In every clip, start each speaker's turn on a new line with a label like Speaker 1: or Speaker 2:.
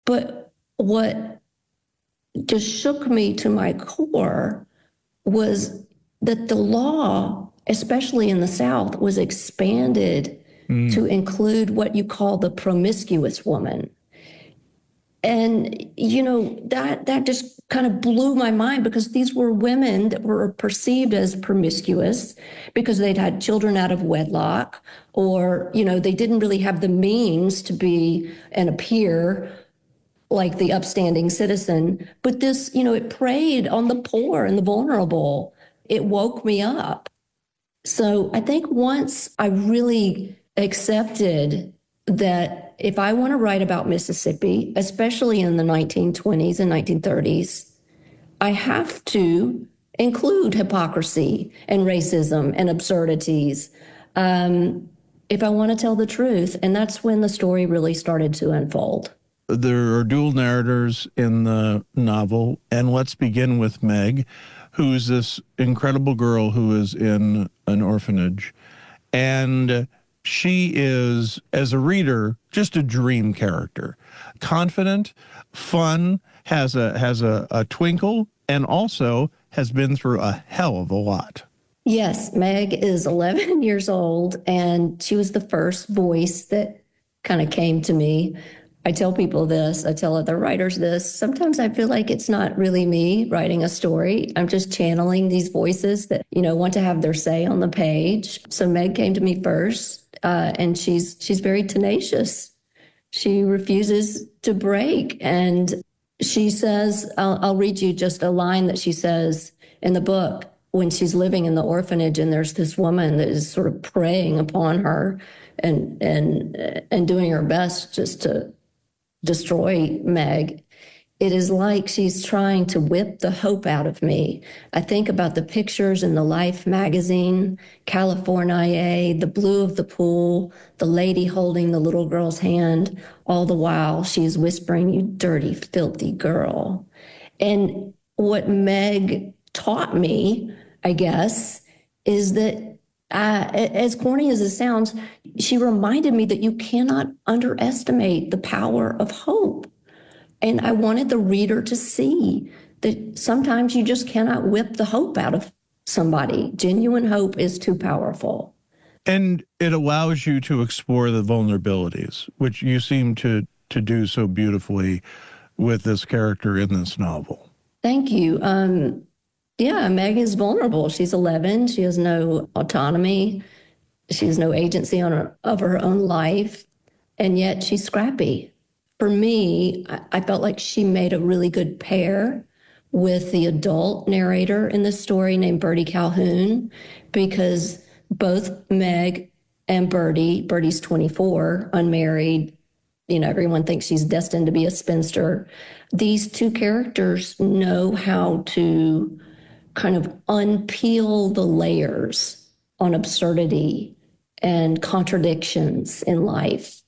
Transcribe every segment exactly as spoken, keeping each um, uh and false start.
Speaker 1: But what just shook me to my core was that the law, especially in the South, was expanded mm. to include what you call the promiscuous woman. And, you know, that that just kind of blew my mind, because these were women that were perceived as promiscuous because they'd had children out of wedlock, or, you know, they didn't really have the means to be and appear like the upstanding citizen. But this, you know, it preyed on the poor and the vulnerable. It woke me up. So I think once I really accepted that if I want to write about Mississippi, especially in the nineteen twenties and nineteen thirties, I have to include hypocrisy and racism and absurdities um, if I want to tell the truth. And that's when the story really started to unfold.
Speaker 2: There are dual narrators in the novel, and let's begin with Meg, who's this incredible girl who is in an orphanage. And she is, as a reader, just a dream character. Confident, fun, has a has a, a twinkle, and also has been through a hell of a lot.
Speaker 1: Yes, Meg is eleven years old, and she was the first voice that kind of came to me. I tell people this, I tell other writers this. Sometimes I feel like it's not really me writing a story. I'm just channeling these voices that, you know, want to have their say on the page. So Meg came to me first, uh, and she's she's very tenacious. She refuses to break. And she says, I'll, I'll read you just a line that she says in the book when she's living in the orphanage, and there's this woman that is sort of preying upon her and and and doing her best just to destroy Meg. It is like she's trying to whip the hope out of me. I think about the pictures in the Life magazine, California, the blue of the pool, the lady holding the little girl's hand. All the while she is whispering, "You dirty, filthy girl." And what Meg taught me, I guess, is that Uh, as corny as it sounds, she reminded me that you cannot underestimate the power of hope. And I wanted the reader to see that sometimes you just cannot whip the hope out of somebody. Genuine hope is too powerful.
Speaker 2: And it allows you to explore the vulnerabilities, which you seem to, to do so beautifully with this character in this novel.
Speaker 1: Thank you. Um, Yeah, Meg is vulnerable. She's eleven. She has no autonomy. She has no agency on her, of her own life. And yet she's scrappy. For me, I, I felt like she made a really good pair with the adult narrator in this story named Bertie Calhoun, because both Meg and Bertie, Bertie's twenty-four, unmarried, you know, everyone thinks she's destined to be a spinster. These two characters know how to kind of unpeel the layers on absurdity and contradictions in life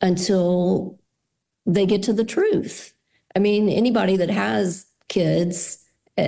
Speaker 1: until they get to the truth. I mean, anybody that has kids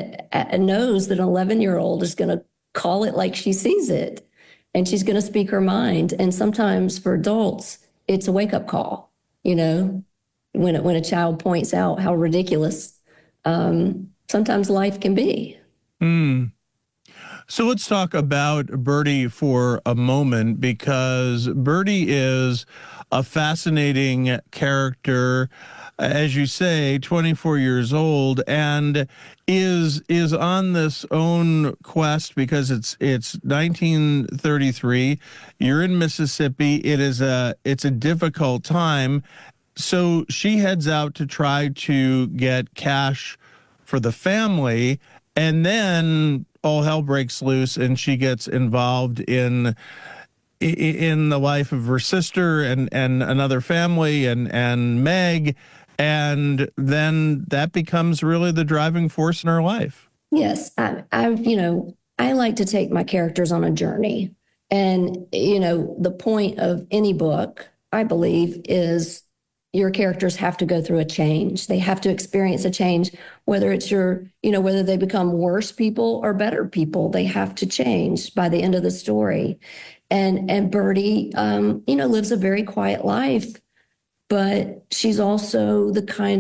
Speaker 1: knows that an eleven-year-old is going to call it like she sees it, and she's going to speak her mind. And sometimes for adults, it's a wake-up call, you know, when, when a child points out how ridiculous um, sometimes life can be.
Speaker 2: Mm. So let's talk about Bertie for a moment, because Bertie is a fascinating character, as you say, twenty-four years old, and is is on this own quest because it's it's nineteen thirty-three. You're in Mississippi. It is a it's a difficult time. So she heads out to try to get cash for the family. And then all hell breaks loose, and she gets involved in in the life of her sister and, and another family and, and Meg. And then that becomes really the driving force in her life.
Speaker 1: Yes. I, I, you know, I like to take my characters on a journey. And, you know, the point of any book, I believe, is your characters have to go through a change. They have to experience a change, whether it's your, you know, whether they become worse people or better people. They have to change by the end of the story. And and Bertie, um, you know, lives a very quiet life, but she's also the kind